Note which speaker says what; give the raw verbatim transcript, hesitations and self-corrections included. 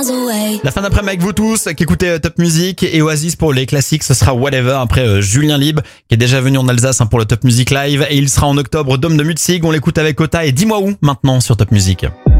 Speaker 1: La fin d'après-midi avec vous tous qui écoutez euh, Top Music et Oasis pour les classiques, ce sera Whatever après euh, Julien Lieb qui est déjà venu en Alsace hein, pour le Top Music Live et il sera en octobre au Dôme de Mutzig. On l'écoute avec Ota et Dis-moi où maintenant sur Top Music.